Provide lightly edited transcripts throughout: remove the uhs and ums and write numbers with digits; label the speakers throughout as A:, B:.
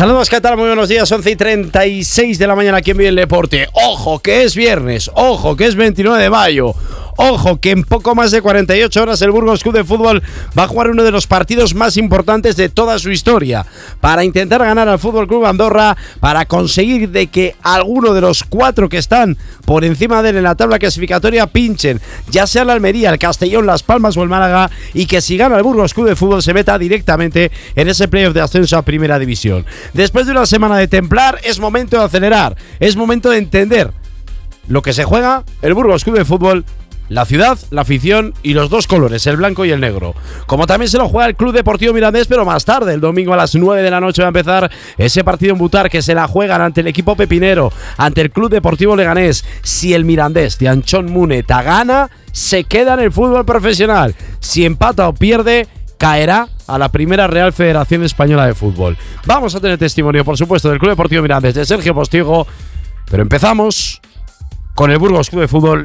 A: Saludos, ¿qué tal? Muy buenos días, 11:36 de la mañana aquí en Vive el Deporte. Ojo que es viernes, ojo que es 29 de mayo. Ojo que en poco más de 48 horas el Burgos Club de Fútbol va a jugar uno de los partidos más importantes de toda su historia para intentar ganar al Fútbol Club Andorra, para conseguir de que alguno de los 4 que están por encima de él en la tabla clasificatoria pinchen, ya sea la Almería, el Castellón, Las Palmas o el Málaga, y que si gana el Burgos Club de Fútbol se meta directamente en ese playoff de ascenso a Primera División. Después de una semana de templar, es momento de acelerar, es momento de entender lo que se juega el Burgos Club de Fútbol, la ciudad, la afición y los dos colores, el blanco y el negro. Como también se lo juega el Club Deportivo Mirandés, pero más tarde, el domingo a las 9 de la noche va a empezar ese partido en Butar que se la juegan ante el equipo pepinero, ante el Club Deportivo Leganés. Si el Mirandés de Anchón Muneta gana, se queda en el fútbol profesional. Si empata o pierde, caerá a la primera Real Federación Española de Fútbol. Vamos a tener testimonio, por supuesto, del Club Deportivo Mirandés, de Sergio Postigo, pero empezamos con el Burgos Club de Fútbol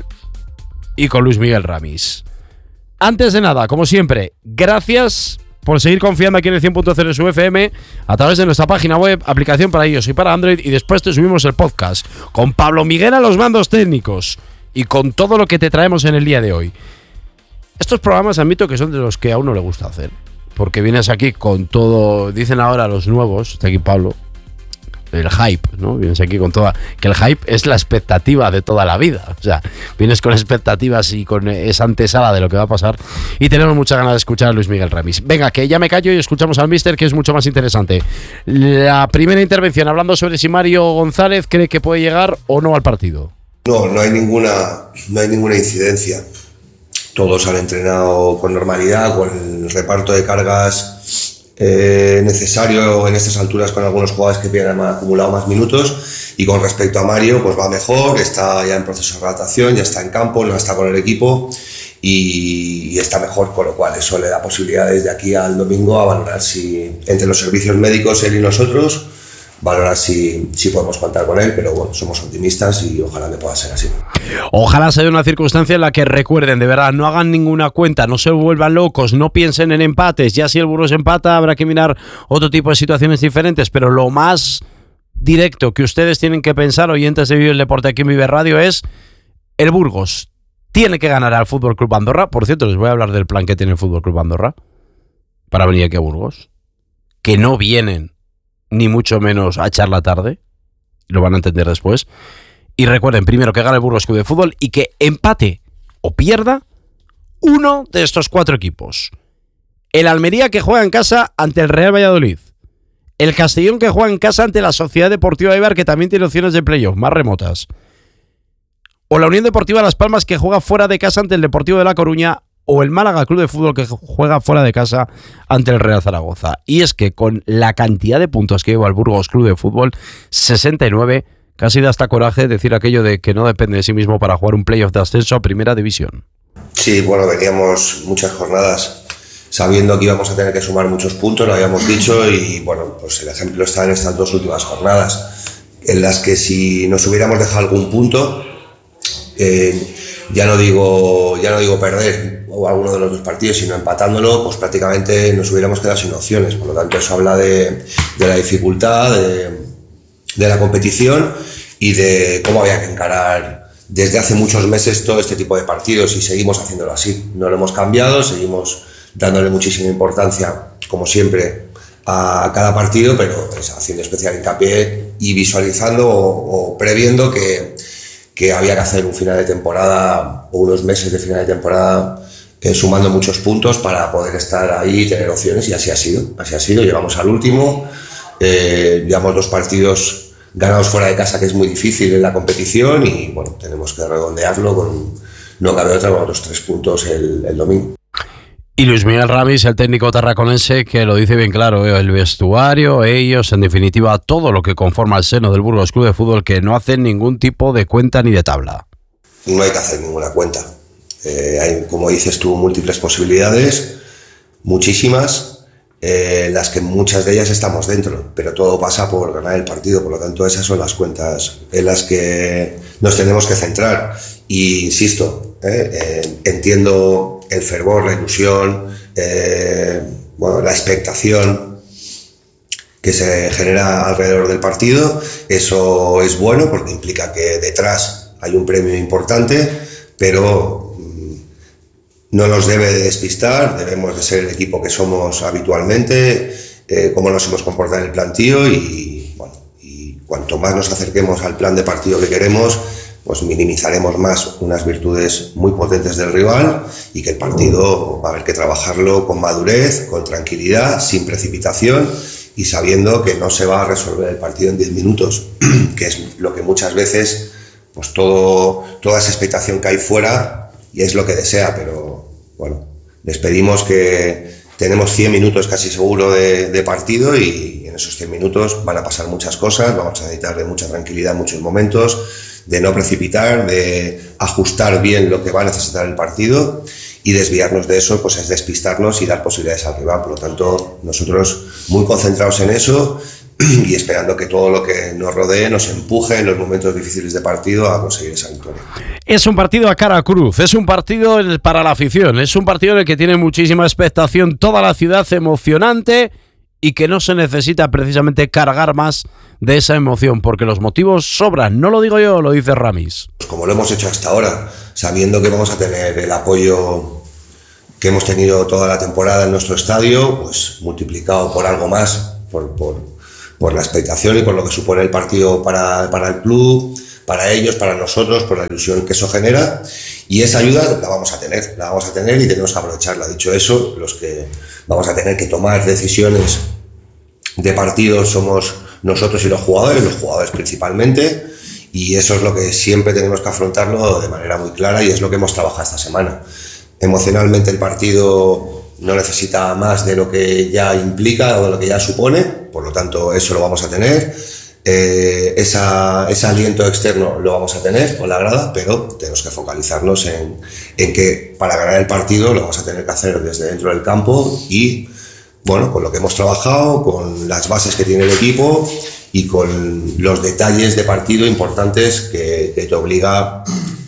A: y con Luis Miguel Ramis. Antes de nada, como siempre, gracias por seguir confiando aquí en el 100.0 de su FM a través de nuestra página web, aplicación para iOS y para Android, y después te subimos el podcast con Pablo Miguel a los mandos técnicos y con todo lo que te traemos en el día de hoy. Estos programas admito que son de los que a uno le gusta hacer, porque vienes aquí con todo, dicen ahora los nuevos, está aquí Pablo, el hype, ¿no? Vienes aquí con toda, que el hype es la expectativa de toda la vida, o sea, vienes con expectativas y con esa antesala de lo que va a pasar, y tenemos muchas ganas de escuchar a Luis Miguel Ramis. Venga, que ya me callo y escuchamos al míster, que es mucho más interesante. La primera intervención hablando sobre si Mario González cree que puede llegar o no al partido.
B: No hay ninguna incidencia. Todos han entrenado con normalidad, con el reparto de cargas necesario en estas alturas, con algunos jugadores que han acumulado más minutos, y con respecto a Mario, pues va mejor, está ya en proceso de adaptación, ya está en campo, no está con el equipo y está mejor, con lo cual eso le da posibilidades de aquí al domingo a valorar si entre los servicios médicos, él y nosotros, valorar si podemos contar con él, pero bueno, somos optimistas y ojalá que pueda ser así.
A: Ojalá sea una circunstancia en la que recuerden, de verdad, no hagan ninguna cuenta, no se vuelvan locos, no piensen en empates. Ya si el Burgos empata habrá que mirar otro tipo de situaciones diferentes, pero lo más directo que ustedes tienen que pensar, oyentes de Vive el Deporte aquí en Vive Radio, es el Burgos tiene que ganar al Fútbol Club Andorra. Por cierto, les voy a hablar del plan que tiene el Fútbol Club Andorra para venir aquí a Burgos, que no vienen ni mucho menos a echar la tarde, lo van a entender después. Y recuerden, primero, que gane el Burgos Club de Fútbol y que empate o pierda uno de estos 4 equipos. El Almería, que juega en casa ante el Real Valladolid. El Castellón, que juega en casa ante la Sociedad Deportiva Eibar, que también tiene opciones de playoff más remotas. O la Unión Deportiva Las Palmas, que juega fuera de casa ante el Deportivo de La Coruña. O el Málaga Club de Fútbol, que juega fuera de casa ante el Real Zaragoza. Y es que con la cantidad de puntos que lleva el Burgos Club de Fútbol, 69, casi da hasta coraje decir aquello de que no depende de sí mismo para jugar un playoff de ascenso a Primera División.
B: Sí, bueno, veníamos muchas jornadas sabiendo que íbamos a tener que sumar muchos puntos, lo habíamos dicho, y bueno, pues el ejemplo está en estas 2 últimas jornadas, en las que si nos hubiéramos dejado algún punto, ya no digo perder o alguno de los 2 partidos, sino empatándolo, pues prácticamente nos hubiéramos quedado sin opciones. Por lo tanto, eso habla de la dificultad de la competición y de cómo había que encarar desde hace muchos meses todo este tipo de partidos, y seguimos haciéndolo así. No lo hemos cambiado, seguimos dándole muchísima importancia, como siempre, a cada partido, pero pues, haciendo especial hincapié y visualizando o previendo que había que hacer un final de temporada o unos meses de final de temporada sumando muchos puntos para poder estar ahí y tener opciones, y así ha sido, llegamos al último, llevamos 2 partidos ganados fuera de casa, que es muy difícil en la competición, y bueno, tenemos que redondearlo con, no cabe otra, con otros 3 puntos el domingo.
A: Y Luis Miguel Ramis, el técnico tarraconense, que lo dice bien claro, el vestuario, ellos, en definitiva, todo lo que conforma el seno del Burgos Club de Fútbol, que no hacen ningún tipo de cuenta ni de tabla.
B: No hay que hacer ninguna cuenta. Hay, como dices tú, múltiples posibilidades, muchísimas, las que muchas de ellas estamos dentro, pero todo pasa por ganar el partido. Por lo tanto, esas son las cuentas en las que nos tenemos que centrar. Y insisto, entiendo el fervor, la ilusión, la expectación que se genera alrededor del partido. Eso es bueno porque implica que detrás hay un premio importante, pero no nos debe de despistar. Debemos de ser el equipo que somos habitualmente, cómo nos hemos comportado en el plantío y cuanto más nos acerquemos al plan de partido que queremos, pues minimizaremos más unas virtudes muy potentes del rival y que el partido va a haber que trabajarlo con madurez, con tranquilidad, sin precipitación y sabiendo que no se va a resolver el partido en 10 minutos, que es lo que muchas veces, pues toda esa expectación que hay fuera y es lo que desea, pero bueno, les pedimos que tenemos 100 minutos casi seguro de partido y en esos 100 minutos van a pasar muchas cosas, vamos a necesitar de mucha tranquilidad en muchos momentos, de no precipitar, de ajustar bien lo que va a necesitar el partido y desviarnos de eso, pues es despistarnos y dar posibilidades al rival. Por lo tanto, nosotros muy concentrados en eso y esperando que todo lo que nos rodee nos empuje en los momentos difíciles de partido a conseguir esa victoria.
A: Es un partido a cara cruz, es un partido para la afición, es un partido en el que tiene muchísima expectación toda la ciudad, emocionante y que no se necesita precisamente cargar más de esa emoción, porque los motivos sobran, no lo digo yo, lo dice Ramis.
B: Pues como lo hemos hecho hasta ahora, sabiendo que vamos a tener el apoyo que hemos tenido toda la temporada en nuestro estadio, pues multiplicado por algo más, por la expectación y por lo que supone el partido para el club, para ellos, para nosotros, por la ilusión que eso genera, y esa ayuda la vamos a tener y tenemos que aprovecharla. Dicho eso, los que vamos a tener que tomar decisiones de partido somos nosotros y los jugadores principalmente, y eso es lo que siempre tenemos que afrontarlo de manera muy clara y es lo que hemos trabajado esta semana. Emocionalmente el partido no necesita más de lo que ya implica o de lo que ya supone, por lo tanto eso lo vamos a tener, ese aliento externo lo vamos a tener con la grada, pero tenemos que focalizarnos en que para ganar el partido lo vamos a tener que hacer desde dentro del campo y bueno, con lo que hemos trabajado, con las bases que tiene el equipo y con los detalles de partido importantes que te obliga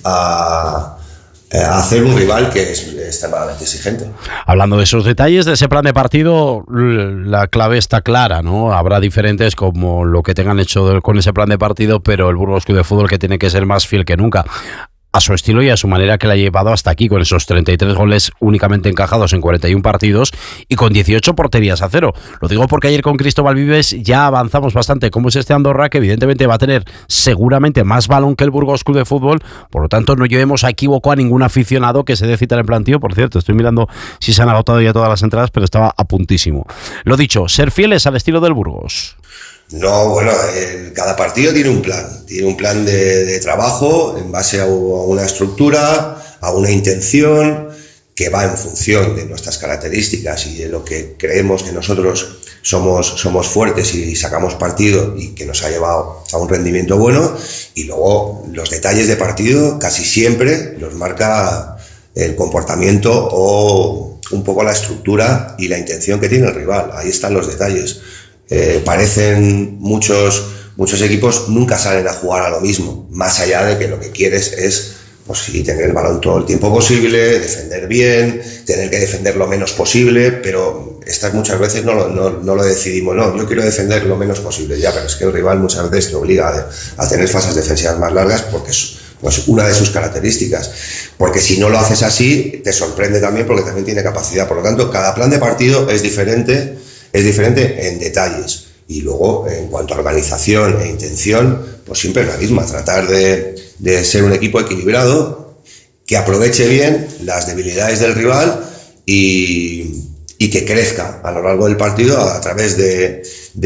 B: a hacer un rival que es extremadamente exigente.
A: Hablando de esos detalles, de ese plan de partido, la clave está clara, ¿no? Habrá diferentes como lo que tengan hecho con ese plan de partido, pero el Burgos Club de Fútbol que tiene que ser más fiel que nunca a su estilo y a su manera que la ha llevado hasta aquí, con esos 33 goles únicamente encajados en 41 partidos y con 18 porterías a cero. Lo digo porque ayer con Cristóbal Vives ya avanzamos bastante cómo es este Andorra, que evidentemente va a tener seguramente más balón que el Burgos Club de Fútbol, por lo tanto no llevemos a equivoco a ningún aficionado que se dé cita en el plantío. Por cierto, estoy mirando si se han agotado ya todas las entradas, pero estaba a puntísimo. Lo dicho, ser fieles al estilo del Burgos.
B: No, bueno, cada partido tiene un plan de trabajo en base a una estructura, a una intención que va en función de nuestras características y de lo que creemos que nosotros somos fuertes y sacamos partido y que nos ha llevado a un rendimiento bueno, y luego los detalles de partido casi siempre los marca el comportamiento o un poco la estructura y la intención que tiene el rival. Ahí están los detalles. Parecen muchos equipos nunca salen a jugar a lo mismo, más allá de que lo que quieres es pues sí, tener el balón todo el tiempo posible, defender bien, tener que defender lo menos posible, pero estas muchas veces no lo decidimos. No, yo quiero defender lo menos posible, ya, pero es que el rival muchas veces te obliga a tener fases defensivas más largas porque es pues una de sus características, porque si no lo haces así te sorprende también porque también tiene capacidad. Por lo tanto, cada plan de partido es diferente en detalles, y luego en cuanto a organización e intención pues siempre es la misma, tratar de ser un equipo equilibrado que aproveche bien las debilidades del rival y que crezca a lo largo del partido a través de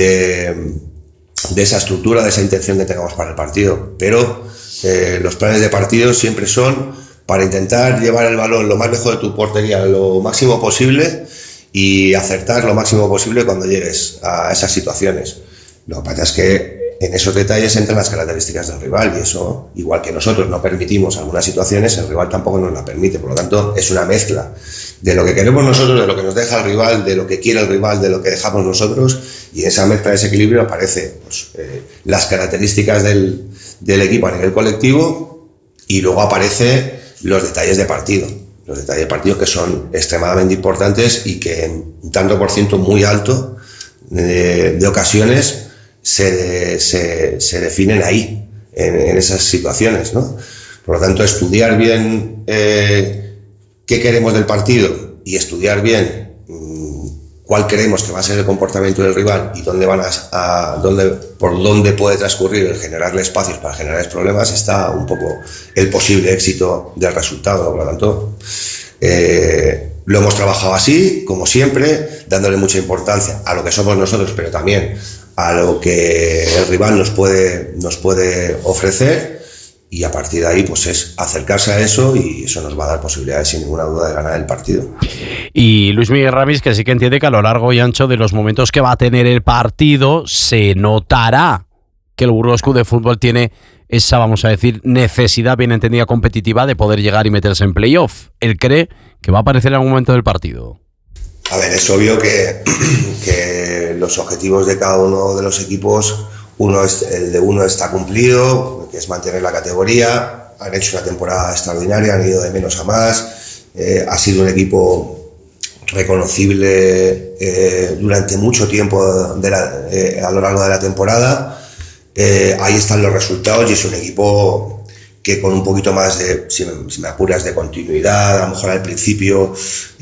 B: esa estructura, de esa intención que tengamos para el partido. Pero los planes de partido siempre son para intentar llevar el balón lo más lejos de tu portería lo máximo posible y acertar lo máximo posible cuando llegues a esas situaciones. Lo que pasa es que en esos detalles entran las características del rival, y eso, igual que nosotros no permitimos algunas situaciones, el rival tampoco nos la permite. Por lo tanto, es una mezcla de lo que queremos nosotros, de lo que nos deja el rival, de lo que quiere el rival, de lo que dejamos nosotros, y en esa mezcla de ese equilibrio aparece pues, las características del equipo a nivel colectivo, y luego aparecen los detalles de partido. Los detalles de partido que son extremadamente importantes y que en un tanto por ciento muy alto de ocasiones se definen ahí, en esas situaciones, ¿no? Por lo tanto, estudiar bien qué queremos del partido y estudiar bien cuál creemos que va a ser el comportamiento del rival y por dónde puede transcurrir el generarle espacios para generarles problemas, está un poco el posible éxito del resultado. Por lo tanto, lo hemos trabajado así, como siempre, dándole mucha importancia a lo que somos nosotros, pero también a lo que el rival nos puede ofrecer, y a partir de ahí pues es acercarse a eso, y eso nos va a dar posibilidades sin ninguna duda de ganar el partido.
A: Y Luis Miguel Ramis, que sí que entiende que a lo largo y ancho de los momentos que va a tener el partido se notará que el Burgos Club de Fútbol tiene esa, vamos a decir, necesidad bien entendida competitiva de poder llegar y meterse en playoff. Él cree que va a aparecer en algún momento del partido.
B: A ver, es obvio que los objetivos de cada uno de los equipos, el de uno está cumplido, que es mantener la categoría. Han hecho una temporada extraordinaria, han ido de menos a más. Ha sido un equipo reconocible durante mucho tiempo a lo largo de la temporada. Ahí están los resultados, y es un equipo que con un poquito más de, si me apuras, de continuidad, a lo mejor al principio,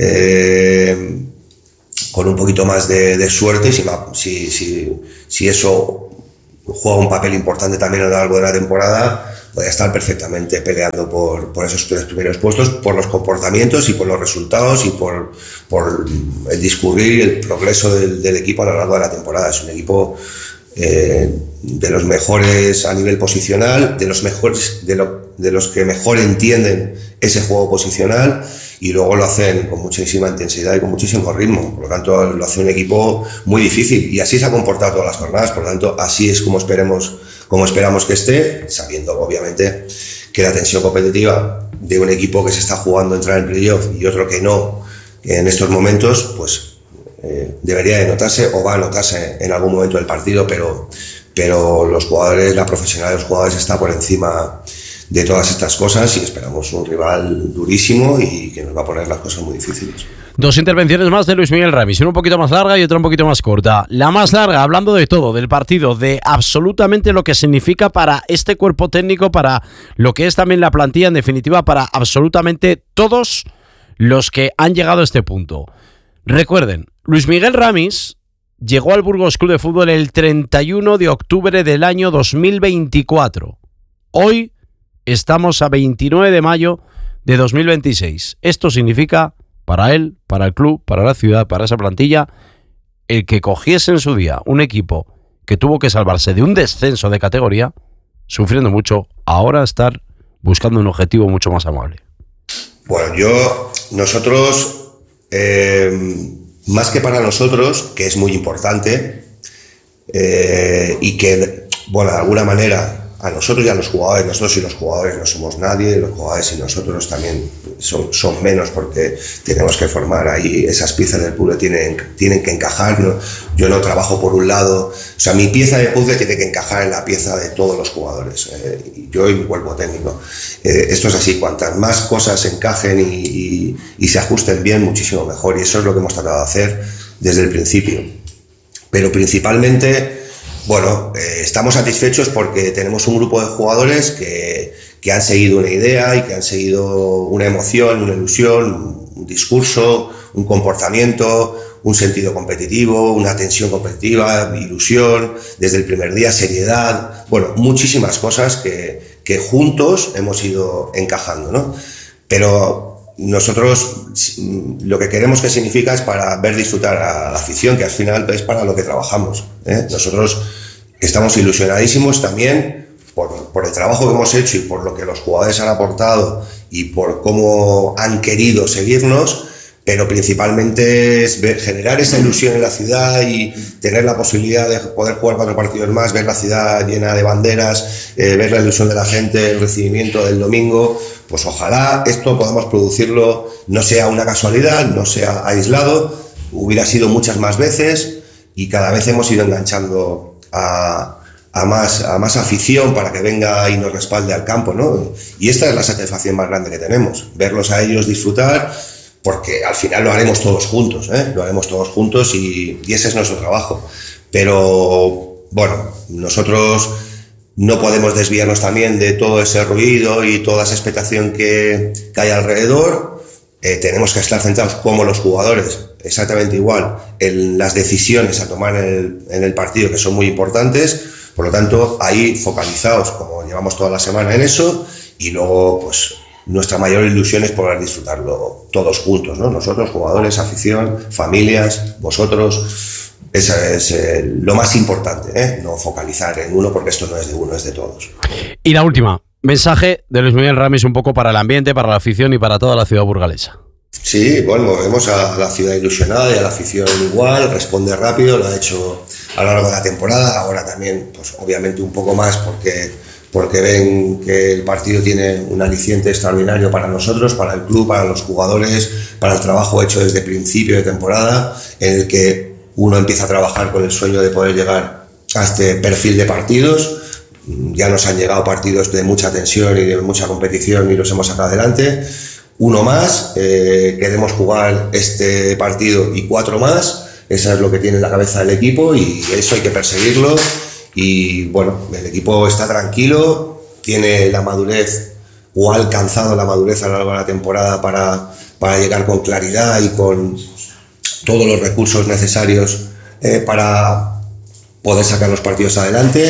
B: con un poquito más de suerte, si eso juega un papel importante también a lo largo de la temporada, puede estar perfectamente peleando por esos 3 primeros puestos, por los comportamientos y por los resultados y por el discurrir y el progreso del equipo a lo largo de la temporada. Es un equipo de los mejores a nivel posicional, de los mejores, de los que mejor entienden ese juego posicional, y luego lo hacen con muchísima intensidad y con muchísimo ritmo. Por lo tanto, lo hace un equipo muy difícil, y así se ha comportado todas las jornadas. Por lo tanto, así es como esperamos que esté, sabiendo obviamente que la tensión competitiva de un equipo que se está jugando entrar en playoff y otro que no, en estos momentos, pues debería de notarse, o va a notarse en algún momento del partido, pero los jugadores, la profesionalidad de los jugadores está por encima de todas estas cosas, y esperamos un rival durísimo y que nos va a poner las cosas muy difíciles.
A: 2 intervenciones más de Luis Miguel Ramis, una un poquito más larga y otra un poquito más corta. La más larga, hablando de todo, del partido, de absolutamente lo que significa para este cuerpo técnico, para lo que es también la plantilla, en definitiva, para absolutamente todos los que han llegado a este punto. Recuerden, Luis Miguel Ramis llegó al Burgos Club de Fútbol el 31 de octubre del año 2024. Hoy estamos a 29 de mayo de 2026. Esto significa, para él, para el club, para la ciudad, para esa plantilla, el que cogiese en su día un equipo que tuvo que salvarse de un descenso de categoría, sufriendo mucho, ahora estar buscando un objetivo mucho más amable.
B: Bueno, nosotros, más que para nosotros, que es muy importante, y que, bueno, de alguna manera, a nosotros y a los jugadores, nosotros y los jugadores no somos nadie, los jugadores y nosotros también son menos, porque tenemos que formar ahí esas piezas del puzzle, tienen que encajar, ¿no? Yo no trabajo por un lado, o sea, mi pieza de puzzle tiene que encajar en la pieza de todos los jugadores, yo y mi cuerpo técnico. Esto es así, cuantas más cosas encajen y se ajusten bien, muchísimo mejor, y eso es lo que hemos tratado de hacer desde el principio. Pero principalmente, bueno, estamos satisfechos porque tenemos un grupo de jugadores que han seguido una idea y que han seguido una emoción, una ilusión, un discurso, un comportamiento, un sentido competitivo, una tensión competitiva, ilusión, desde el primer día, seriedad, bueno, muchísimas cosas que juntos hemos ido encajando, ¿no? Pero nosotros lo que queremos que significa es para ver disfrutar a la afición, que al final es para lo que trabajamos, ¿eh? Nosotros estamos ilusionadísimos también por el trabajo que hemos hecho y por lo que los jugadores han aportado y por cómo han querido seguirnos, pero principalmente es generar esa ilusión en la ciudad y tener la posibilidad de poder jugar 4 partidos más, ver la ciudad llena de banderas, ver la ilusión de la gente, el recibimiento del domingo. Pues ojalá esto podamos producirlo, no sea una casualidad, no sea aislado, hubiera sido muchas más veces, y cada vez hemos ido enganchando a más afición para que venga y nos respalde al campo, ¿no? Y esta es la satisfacción más grande que tenemos, verlos a ellos disfrutar, porque al final lo haremos todos juntos, lo haremos todos juntos y ese es nuestro trabajo. Pero bueno, nosotros no podemos desviarnos también de todo ese ruido y toda esa expectación que hay alrededor. Tenemos que estar centrados como los jugadores, exactamente igual, en las decisiones a tomar en el partido, que son muy importantes. Por lo tanto, ahí focalizados, como llevamos toda la semana en eso, y luego pues nuestra mayor ilusión es poder disfrutarlo todos juntos, ¿no? Nosotros, jugadores, afición, familias, vosotros. Eso es lo más importante, no focalizar en uno, porque esto no es de uno, es de todos.
A: Y la última, mensaje de Luis Miguel Ramis un poco para el ambiente, para la afición y para toda la ciudad burgalesa.
B: Sí, bueno, vemos a la ciudad ilusionada y a la afición igual, responde rápido, lo ha hecho a lo largo de la temporada, ahora también, pues obviamente un poco más porque ven que el partido tiene un aliciente extraordinario para nosotros, para el club, para los jugadores, para el trabajo hecho desde principio de temporada, en el que uno empieza a trabajar con el sueño de poder llegar a este perfil de partidos. Ya nos han llegado partidos de mucha tensión y de mucha competición y los hemos sacado adelante. Uno más, queremos jugar este partido y 4 más. Eso es lo que tiene en la cabeza el equipo y eso hay que perseguirlo. Y bueno, el equipo está tranquilo, tiene la madurez o ha alcanzado la madurez a lo largo de la temporada para llegar con claridad y con todos los recursos necesarios para poder sacar los partidos adelante.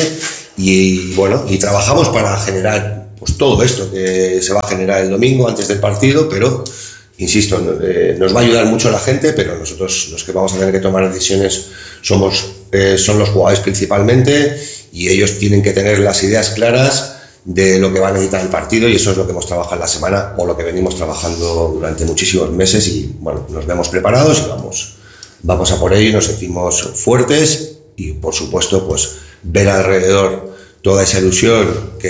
B: Y bueno, y trabajamos para generar pues todo esto que se va a generar el domingo antes del partido, pero insisto, nos va a ayudar mucho la gente, pero nosotros los que vamos a tener que tomar decisiones son los jugadores principalmente, y ellos tienen que tener las ideas claras de lo que va a necesitar el partido, y eso es lo que hemos trabajado en la semana, o lo que venimos trabajando durante muchísimos meses, y bueno, nos vemos preparados y vamos a por ello, y nos sentimos fuertes, y por supuesto pues ver alrededor toda esa ilusión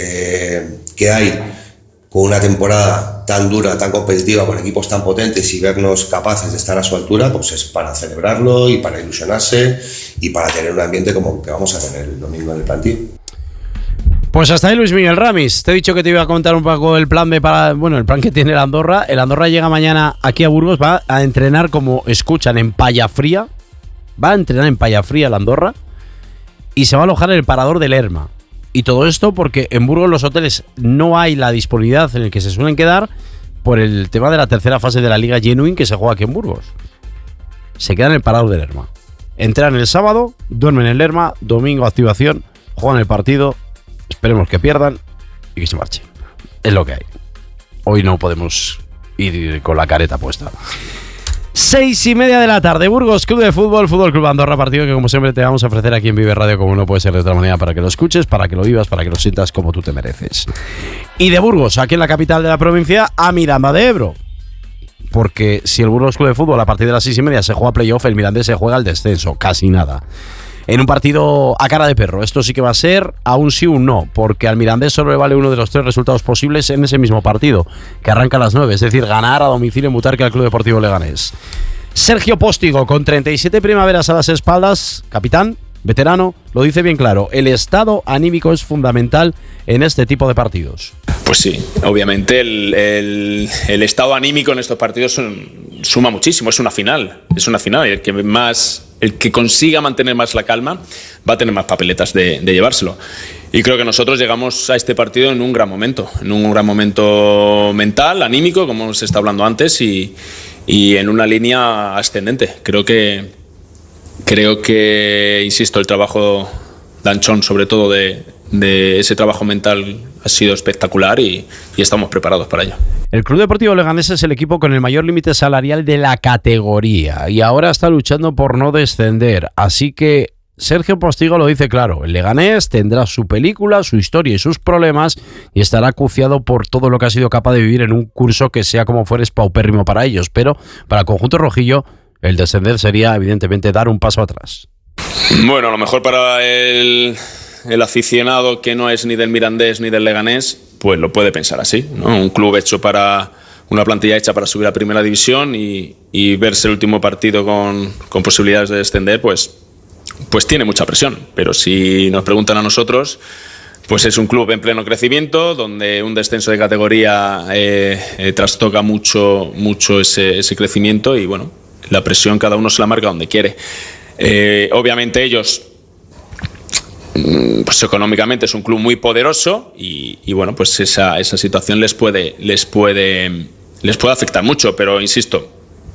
B: que hay con una temporada tan dura, tan competitiva, con equipos tan potentes, y vernos capaces de estar a su altura, pues es para celebrarlo y para ilusionarse y para tener un ambiente como el que vamos a tener el domingo en el plantío.
A: Pues hasta ahí Luis Miguel Ramis. Te he dicho que te iba a contar un poco el plan el plan que tiene el Andorra. El Andorra llega mañana aquí a Burgos, va a entrenar, como escuchan, en Pallafría. Va a entrenar en Pallafría el Andorra y se va a alojar en el Parador del Lerma. Y todo esto porque en Burgos los hoteles no hay la disponibilidad en el que se suelen quedar por el tema de la tercera fase de la Liga Genuine que se juega aquí en Burgos. Se quedan en el Parador del Lerma. Entran el sábado, duermen en el Lerma, domingo activación, juegan el partido, esperemos que pierdan y que se marchen. Es lo que hay. Hoy no podemos ir con la careta puesta. 6:30 de la tarde, Burgos Club de Fútbol, Fútbol Club Andorra, partido que como siempre te vamos a ofrecer aquí en Vive Radio, como no puede ser de otra manera, para que lo escuches, para que lo vivas, para que lo sientas como tú te mereces. Y de Burgos, aquí en la capital de la provincia, a Miranda de Ebro. Porque si el Burgos Club de Fútbol a partir de las 6:30 se juega playoff, el Mirandés se juega el descenso, casi nada. En un partido a cara de perro. Esto sí que va a ser a un sí o un no, porque al Mirandés solo le vale uno de los 3 resultados posibles en ese mismo partido, que arranca a las 9, es decir, ganar a domicilio en Butarque al Club Deportivo Leganés. Sergio Póstigo, con 37 primaveras a las espaldas, capitán, veterano, lo dice bien claro, el estado anímico es fundamental en este tipo de partidos.
C: Pues sí, obviamente el estado anímico en estos partidos suma muchísimo, es una final, y el que consiga mantener más la calma va a tener más papeletas de llevárselo. Y creo que nosotros llegamos a este partido en un gran momento mental, anímico, como se está hablando antes, y en una línea ascendente. Creo que, insisto, el trabajo de Anchón, sobre todo de ese trabajo mental, ha sido espectacular y estamos preparados para ello.
A: El Club Deportivo Leganés es el equipo con el mayor límite salarial de la categoría y ahora está luchando por no descender. Así que Sergio Postigo lo dice claro, el Leganés tendrá su película, su historia y sus problemas y estará acuciado por todo lo que ha sido capaz de vivir en un curso que sea como fuere es paupérrimo para ellos. Pero para el conjunto rojillo, el descender sería evidentemente dar un paso atrás.
C: Bueno, a lo mejor para el aficionado que no es ni del Mirandés ni del Leganés, pues lo puede pensar así, ¿no? Un club hecho para una plantilla hecha para subir a primera división y verse el último partido con posibilidades de descender, pues tiene mucha presión. Pero si nos preguntan a nosotros, pues es un club en pleno crecimiento, donde un descenso de categoría trastoca mucho ese crecimiento y bueno, la presión cada uno se la marca donde quiere. Obviamente ellos, pues económicamente es un club muy poderoso y bueno, pues esa situación les puede afectar mucho, pero insisto,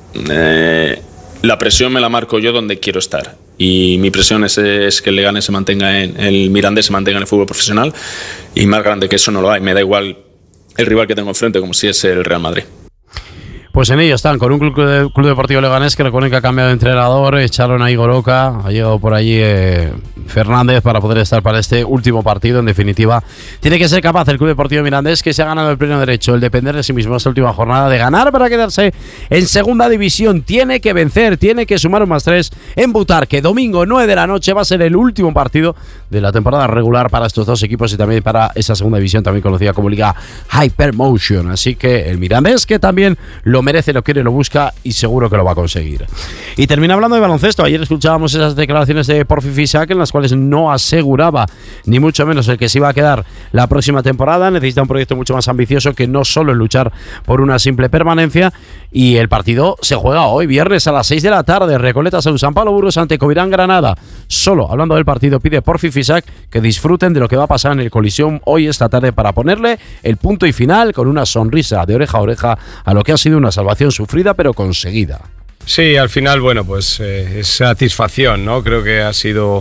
C: la presión me la marco yo donde quiero estar y mi presión es que el Leganés se mantenga el Mirandés se mantenga en el fútbol profesional y más grande que eso no lo hay. Me da igual el rival que tengo enfrente como si es el Real Madrid.
A: Pues en ello están, con un club deportivo Leganés que recuerden que ha cambiado de entrenador, echaron a Igor Oca, ha llegado por allí Fernández para poder estar para este último partido. En definitiva, tiene que ser capaz el club deportivo Mirandés, que se ha ganado el pleno derecho, el depender de sí mismo esta última jornada, de ganar para quedarse en segunda división. Tiene que vencer, tiene que sumar un +3 en Butarque. Domingo 9 de la noche va a ser el último partido de la temporada regular para estos dos equipos y también para esa segunda división, también conocida como Liga Hypermotion. Así que el Mirandés, que también lo merece, lo quiere, lo busca y seguro que lo va a conseguir. Y termina hablando de baloncesto. Ayer escuchábamos esas declaraciones de Porfi Fisac en las cuales no aseguraba ni mucho menos el que se iba a quedar la próxima temporada. Necesita un proyecto mucho más ambicioso que no solo luchar por una simple permanencia, y el partido se juega hoy viernes a las 6 de la tarde. Recoleta Salud San Pablo Burgos ante Covirán Granada. Solo hablando del partido pide Porfi Fisac que disfruten de lo que va a pasar en el Coliseum hoy esta tarde para ponerle el punto y final con una sonrisa de oreja a oreja a lo que ha sido una salvación sufrida pero conseguida.
D: Sí, al final, bueno, pues es satisfacción, ¿no? Creo que ha sido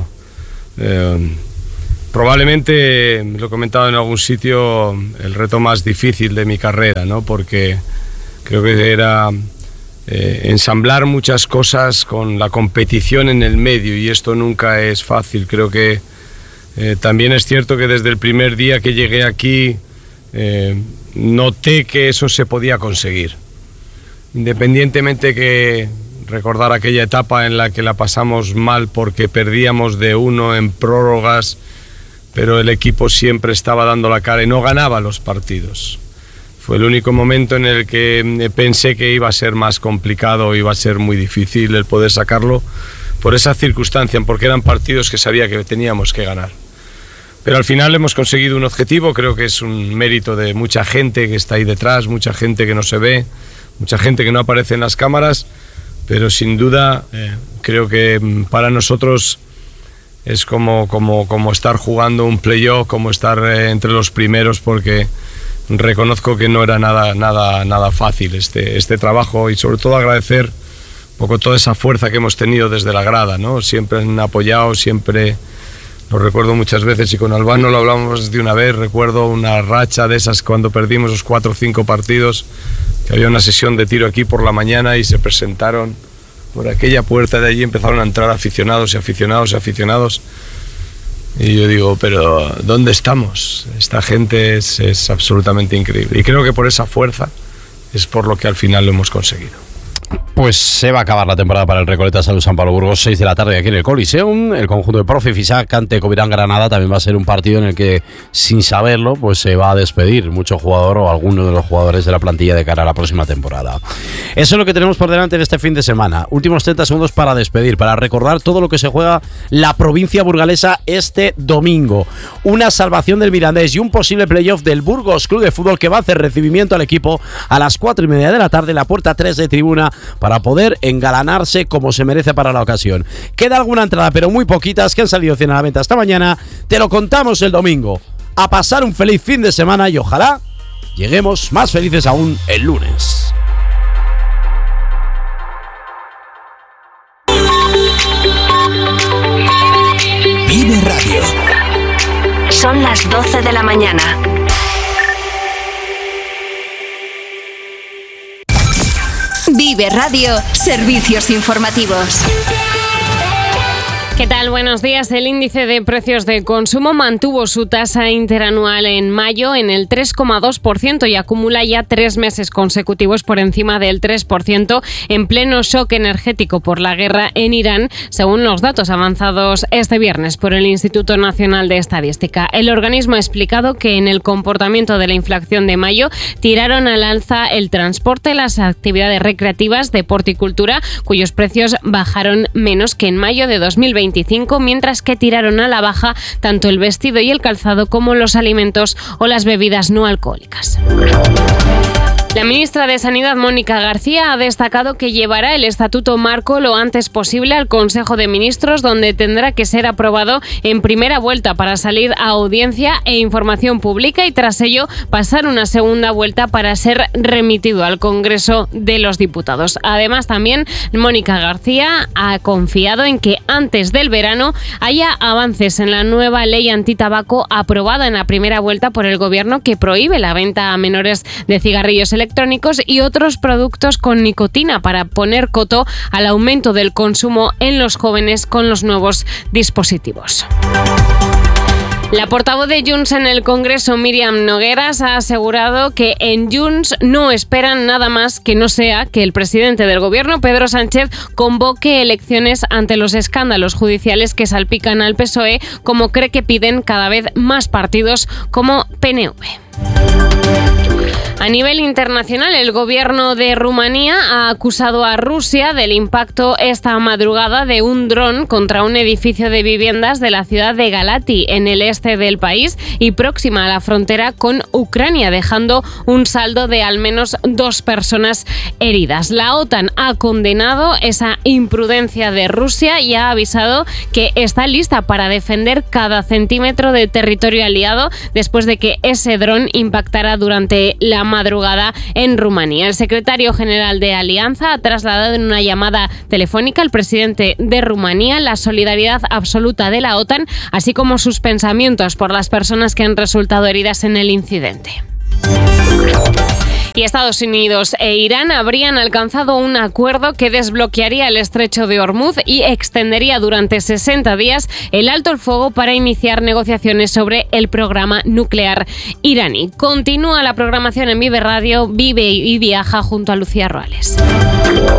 D: probablemente, lo he comentado en algún sitio, el reto más difícil de mi carrera, ¿no? Porque creo que era ensamblar muchas cosas con la competición en el medio, y esto nunca es fácil. Creo que también es cierto que desde el primer día que llegué aquí noté que eso se podía conseguir. Independientemente que recordar aquella etapa en la que la pasamos mal porque perdíamos de 1 en prórrogas, pero el equipo siempre estaba dando la cara y no ganaba los partidos. Fue el único momento en el que pensé que iba a ser más complicado, iba a ser muy difícil el poder sacarlo por esa circunstancia, porque eran partidos que sabía que teníamos que ganar. Pero al final hemos conseguido un objetivo. Creo que es un mérito de mucha gente que está ahí detrás, mucha gente que no se ve, mucha gente que no aparece en las cámaras, pero sin duda creo que para nosotros es como estar jugando un playoff, como estar entre los primeros, porque reconozco que no era nada fácil este trabajo, y sobre todo agradecer un poco toda esa fuerza que hemos tenido desde la grada, ¿no? Siempre han apoyado, siempre, lo recuerdo muchas veces, y con Albano lo hablamos de una vez, recuerdo una racha de esas cuando perdimos los 4 o 5 partidos, que había una sesión de tiro aquí por la mañana y se presentaron por aquella puerta de allí, empezaron a entrar aficionados, y yo digo, pero ¿dónde estamos? Esta gente es absolutamente increíble, y creo que por esa fuerza es por lo que al final lo hemos conseguido.
A: Pues se va a acabar la temporada para el Recoleta Salud San Pablo Burgos, 6 de la tarde aquí en el Coliseum. El conjunto de Porfi Fisac ante Covirán Granada también va a ser un partido en el que, sin saberlo, pues se va a despedir mucho jugador o alguno de los jugadores de la plantilla de cara a la próxima temporada. Eso es lo que tenemos por delante en este fin de semana. Últimos 30 segundos para despedir, para recordar todo lo que se juega la provincia burgalesa este domingo. Una salvación del Mirandés y un posible playoff del Burgos Club de Fútbol, que va a hacer recibimiento al equipo a las 4:30 de la tarde en la puerta 3 de tribuna, para poder engalanarse como se merece para la ocasión. Queda alguna entrada, pero muy poquitas, que han salido 100 a la venta esta mañana. Te lo contamos el domingo. A pasar un feliz fin de semana y ojalá lleguemos más felices aún el lunes.
E: Vive Radio.
F: Son las 12 de la mañana. Vive Radio, servicios informativos.
G: ¿Qué tal? Buenos días. El índice de precios de consumo mantuvo su tasa interanual en mayo en el 3,2% y acumula ya 3 meses consecutivos por encima del 3%, en pleno shock energético por la guerra en Irán, según los datos avanzados este viernes por el Instituto Nacional de Estadística. El organismo ha explicado que en el comportamiento de la inflación de mayo tiraron al alza el transporte, las actividades recreativas, deporte y cultura, cuyos precios bajaron menos que en mayo de 2020 25, mientras que tiraron a la baja tanto el vestido y el calzado como los alimentos o las bebidas no alcohólicas. La ministra de Sanidad, Mónica García, ha destacado que llevará el Estatuto Marco lo antes posible al Consejo de Ministros, donde tendrá que ser aprobado en primera vuelta para salir a audiencia e información pública y tras ello pasar una segunda vuelta para ser remitido al Congreso de los Diputados. Además, también Mónica García ha confiado en que antes del verano haya avances en la nueva ley antitabaco aprobada en la primera vuelta por el Gobierno, que prohíbe la venta a menores de cigarrillos electrónicos y otros productos con nicotina para poner coto al aumento del consumo en los jóvenes con los nuevos dispositivos. La portavoz de Junts en el Congreso, Míriam Nogueras, ha asegurado que en Junts no esperan nada más que no sea que el presidente del Gobierno, Pedro Sánchez, convoque elecciones ante los escándalos judiciales que salpican al PSOE, como cree que piden cada vez más partidos como PNV. A nivel internacional, el gobierno de Rumanía ha acusado a Rusia del impacto esta madrugada de un dron contra un edificio de viviendas de la ciudad de Galati, en el este del país y próxima a la frontera con Ucrania, dejando un saldo de al menos 2 personas heridas. La OTAN ha condenado esa imprudencia de Rusia y ha avisado que está lista para defender cada centímetro de territorio aliado después de que ese dron impactara durante la madrugada en Rumanía. El secretario general de Alianza ha trasladado en una llamada telefónica al presidente de Rumanía la solidaridad absoluta de la OTAN, así como sus pensamientos por las personas que han resultado heridas en el incidente. Y Estados Unidos e Irán habrían alcanzado un acuerdo que desbloquearía el estrecho de Hormuz y extendería durante 60 días el alto el fuego para iniciar negociaciones sobre el programa nuclear iraní. Continúa la programación en Vive Radio, vive y viaja junto a Lucía Roales.